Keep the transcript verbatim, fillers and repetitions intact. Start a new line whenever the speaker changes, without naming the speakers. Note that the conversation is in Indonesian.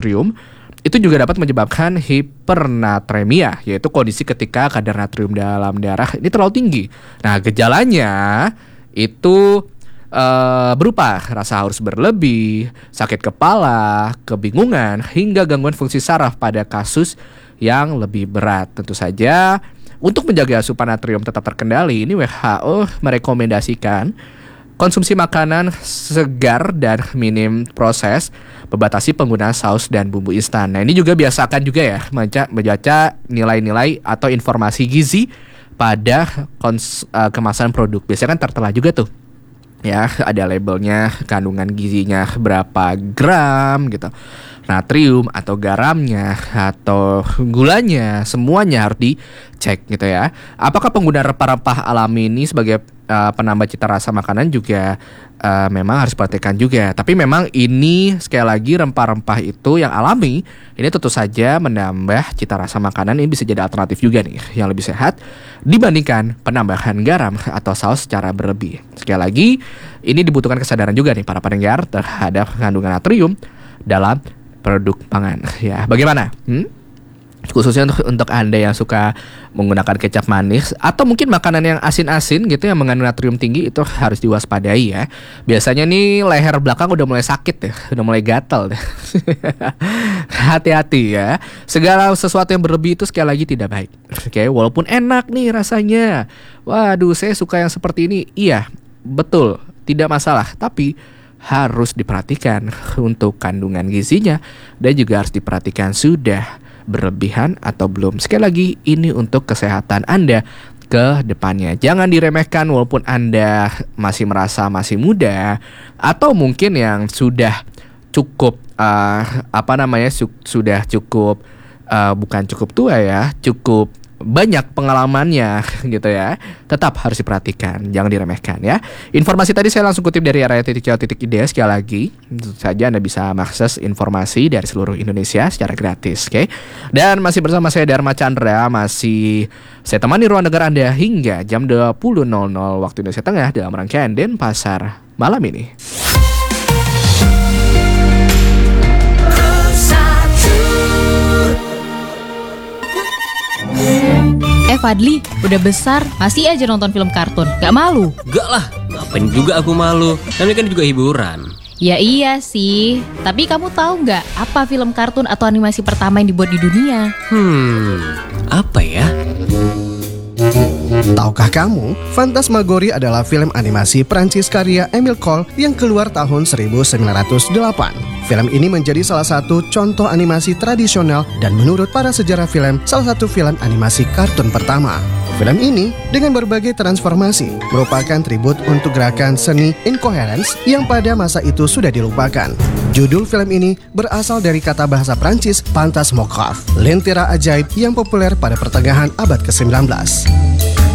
natrium itu juga dapat menyebabkan hipernatremia, yaitu kondisi ketika kadar natrium dalam darah ini terlalu tinggi. Nah, gejalanya itu uh, berupa rasa haus berlebih, sakit kepala, kebingungan, hingga gangguan fungsi saraf pada kasus yang lebih berat. Tentu saja, untuk menjaga asupan natrium tetap terkendali, ini W H O merekomendasikan konsumsi makanan segar dan minim proses, membatasi penggunaan saus dan bumbu instan. Nah, ini juga biasakan juga ya membaca, membaca nilai-nilai atau informasi gizi pada kons, uh, kemasan produk. Biasanya kan tertera juga tuh, ya ada labelnya, kandungan gizinya berapa gram gitu, natrium atau garamnya atau gulanya, semuanya harus dicek gitu ya. Apakah penggunaan rempah-rempah alami ini sebagai uh, penambah cita rasa makanan juga uh, memang harus diperhatikan juga. Tapi memang ini sekali lagi rempah-rempah itu yang alami ini tentu saja menambah cita rasa makanan, ini bisa jadi alternatif juga nih yang lebih sehat dibandingkan penambahan garam atau saus secara berlebih. Sekali lagi ini dibutuhkan kesadaran juga nih para pendengar terhadap kandungan natrium dalam produk pangan ya. Bagaimana? Hmm? Khususnya untuk, untuk Anda yang suka menggunakan kecap manis atau mungkin makanan yang asin-asin gitu yang mengandung natrium tinggi, itu harus diwaspadai ya. Biasanya nih leher belakang udah mulai sakit ya, udah mulai gatal deh. Hati-hati ya. Segala sesuatu yang berlebih itu sekali lagi tidak baik. Oke, okay? Walaupun enak nih rasanya, waduh saya suka yang seperti ini. Iya, betul, tidak masalah. Tapi harus diperhatikan untuk kandungan gizinya dan juga harus diperhatikan sudah berlebihan atau belum. Sekali lagi ini untuk kesehatan Anda ke depannya. Jangan diremehkan walaupun Anda masih merasa masih muda atau mungkin yang sudah cukup uh, apa namanya su- sudah cukup uh, bukan cukup tua ya, cukup banyak pengalamannya gitu ya. Tetap harus diperhatikan, jangan diremehkan ya. Informasi tadi saya langsung kutip dari area titik co titik id. Sekali lagi, tentu saja Anda bisa mengakses informasi dari seluruh Indonesia secara gratis, oke? Okay? Dan masih bersama saya Dharma Chandra, masih saya temani ruang dengar Anda hingga jam dua puluh nol nol waktu Indonesia Tengah dalam rangkaian Denpasar malam ini.
Eh Fadli, udah besar, masih aja nonton film kartun, gak malu?
Gak lah, ngapain juga aku malu, namanya kan juga hiburan.
Ya iya sih, tapi kamu tahu gak apa film kartun atau animasi pertama yang dibuat di dunia?
Hmm, apa ya?
Tahukah kamu, Phantasmagorie adalah film animasi Prancis karya Emile Cole yang keluar tahun seribu sembilan ratus delapan. Film ini menjadi salah satu contoh animasi tradisional dan menurut para sejarah film, salah satu film animasi kartun pertama. Film ini dengan berbagai transformasi merupakan tribut untuk gerakan seni incoherence yang pada masa itu sudah dilupakan. Judul film ini berasal dari kata bahasa Prancis Phantasmographe, lentera ajaib yang populer pada pertengahan abad kesembilan belas.